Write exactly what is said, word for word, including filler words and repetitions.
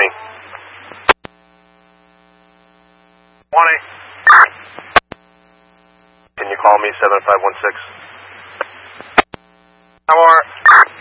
twenty. twenty. Can you call me seven five one six? How are